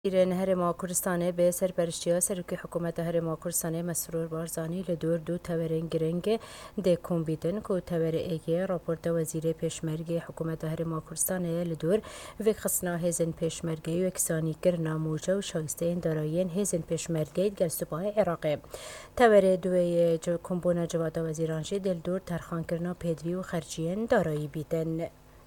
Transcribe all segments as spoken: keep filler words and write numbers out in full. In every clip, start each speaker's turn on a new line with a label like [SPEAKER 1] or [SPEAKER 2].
[SPEAKER 1] ایران هرما کردستان به سرپرشتیا سرکی حکومت هرما کردستان مسرور بارزانی لدور دو تورن گرنگ ده کمبیدن کو تور ایگه راپورت وزیر پیشمرگی حکومت هرما کردستان لدور و خصنا هزن پیشمرگی و اکسانی کرنا موجه و شایسته دارایین هزن پیشمرگی گلسوبای عراقی تور دوی جو کمبونا جواد وزیرانشی دل دور ترخان کرنا پیدوی و خرجین دارایی بیدن.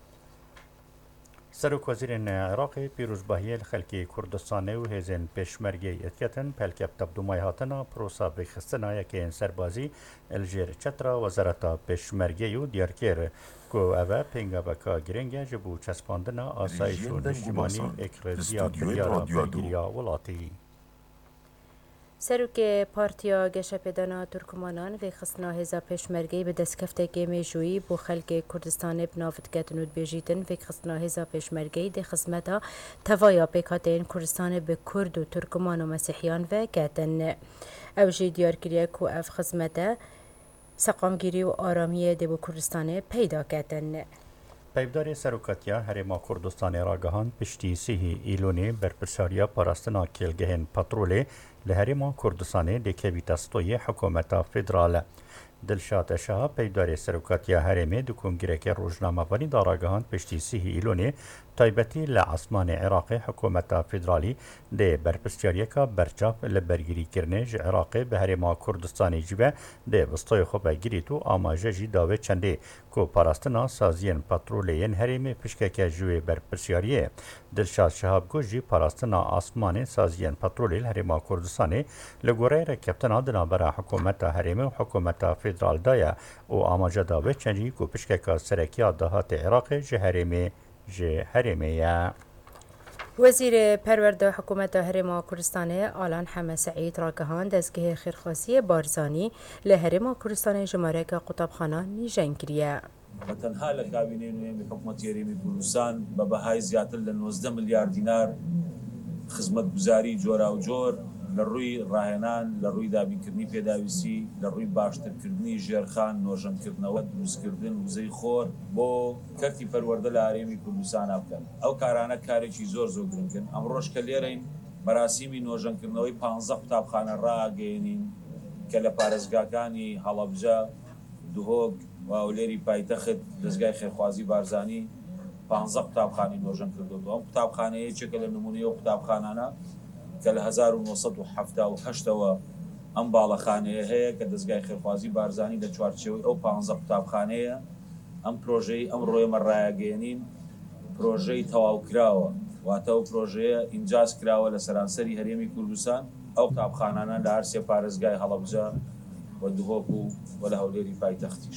[SPEAKER 2] سروک وزیر عراقی پیروزباهی خلکی کردستان و هزین پیشمرگی اتکتن پلکب تبدومای هاتنا پروسا بخستنا یکین سربازی الجیر چترا وزارتا پیشمرگی و دیارکر کو اوه پینگا بکا گرنگه جبو چسپاندنا آسایش و نشتیمانی اکرزیا بریارا بگیریا ولاتی.
[SPEAKER 1] سروک پارتیا گشپدانا ترکمانان و خصنا هزا پیشمرگی به دستکفته که میجویی بو خلق کردستان بنافت کتنود بیجیتن و خصنا هزا پیشمرگی ده خدمتا توایا بکاتین کردستان به کرد و ترکمان و مسیحیان و کتن اوجی دیار کریه کو اف خدمتا سقامگیری و آرامی ده بو کردستان پیدا کتن.
[SPEAKER 2] پیبدار سروکاتیا هرما کردستان راگهان پشتی سیهی ایلونی برپرساریا پاراستنا کلگهن پاتروله لهرما کردستان دکوی تستوی حکومت فدرال. دلشاد شاه پیبدار سروکاتیا هرمه دو کنگرک روزنامه وانی داراگهان پشتی سیهی ایلونی تایبتی لعصمان عراق حکومت فدرالی ده برپرسیاریا که برچاپ لبرگیری کرنه عراق به هرما کردستانی جبه ده بستای خوب گیریتو آماجه جی داوه چنده کو پاراستنا سازین پاترولین هرمه پشکک جوی برپرسیاریه. دلشاد شهاب گوجی پاراستنا آسمان سازین پاترولیل هرما کردستانی لگوره رکبتنا دنابرا حکومت هرمه و حکومت فدرال دایا و آماجه داوه چنجی کو پشکک سرکیا دهات عراق جهرمه جه هرمه.
[SPEAKER 1] وزیر پرورده حکومت هرما کردستان آلان حمد سعید راگهان دستگاه خیرخواسی بارزانی لهرما کردستان جماره که قطبخانه نیجن کریه.
[SPEAKER 3] و تنها لکابینه نویمی حکومت هرمی کردستان به بهای زیادتر ل نوزده میلیارد دینار خدمت گزاری جورا و جور لروی راهنان لروی دابینکردنی پێداویستی لروی باشترکردنی ژێرخان نۆژەمکردنەوە دروستکردن وزەی خۆر بۆ کەرتی پەروەردە لە هەرێمی کوردستان بکەن. ئەو کارانە کارێکی زۆر زۆر گرنگن. ئەمڕۆژ کە لێرەین بەراسیمی نۆژەمکردنەوەی پانزە قوتابخانە ڕاگەیەنین کە لە پارێزگاکانی هەڵەبجە دهۆک و ئەولێری پایتەخت دەستگای خێرخوازی بارزانی پانزە قوتابخانەی نۆژەم کردووە. ئەم قوتابخانەیە یەکێکە لە نمونەی ئەو قوتابخانانە کە لە هەزار و نۆسەد و حەفتا و هەشتەوە ئەم باڵەخانەیە هەیە کە دەستگای خێرخوازی بارزانی لە چوارچێوەی ئەو پانزە قوتابخانەیە ئەم پرۆژەی ئەم ڕۆیەمە ڕایەگەیەنین پرۆژەی تەواوکراوە واتە ئەو پرۆژەیە ئینجاز کراوە لە سەرانسەری هەرێمی کوردستان. ئەو قوتابخانانە لە هەر سێ پارێزگای هەڵەبجە و دهۆک و لە هەولێری پایتەختیش.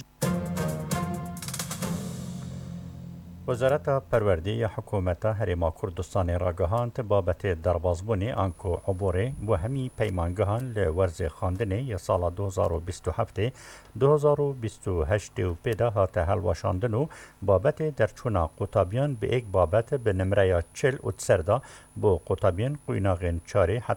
[SPEAKER 2] وزارت پروردی حکومت هرما کردستان راگهان بابت دربازبونی آنکو عبوره و همی پیمانگهان لورز خواندنی یا سال دو هزار و بیست و هفت دو هزار و بیست و هشت و پیدا هات هلواشاندنو بابت درچونا قطابیان به یک بابت به نمره چل و تسردا بو قطابیان قویناغین چاره